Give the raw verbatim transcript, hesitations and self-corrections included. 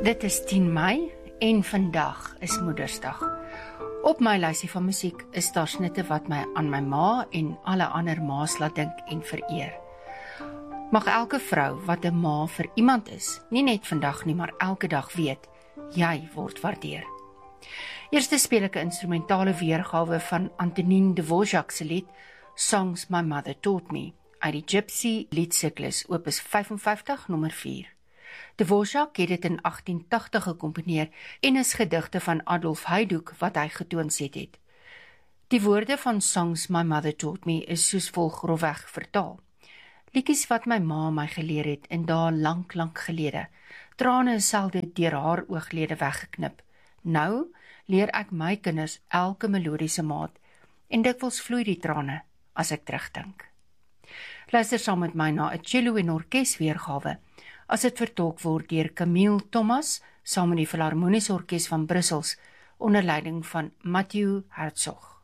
Dit is tien Mei en vandag is Moedersdag. Op my lysie van musiek is daar snitte wat my aan my ma en alle ander ma's laat dink en vereer. Mag elke vrou wat 'n ma vir iemand is, nie net vandag nie, maar elke dag weet, jy word waardeer. Eerste speel ek 'n instrumentale weergawe van Antonin Dvorak se lied Songs My Mother Taught Me, uit die Gypsy liedsiklus opus vyfenvyftig nommer vier. Dvorak het dit in agtien tagtig gekomponeer en is gedigte van Adolf Heiduck wat hy getoonset het. Die woorde van Songs My Mother Taught Me is soos volg grofweg vertaal. Liedjies wat my ma my geleer het in dae lank lank gelede. Trane is selde deur haar ooglede weggeknip. Nou leer ek my kinders elke melodiese maat en dikwels vloei die trane as ek terugdink. Luister saam met my na 'n cello en orkes weergawe as dit vertolk word deur Camille Thomas saam met die Philharmoniese Orkees van Brussels onder leiding van Matthew Herzog.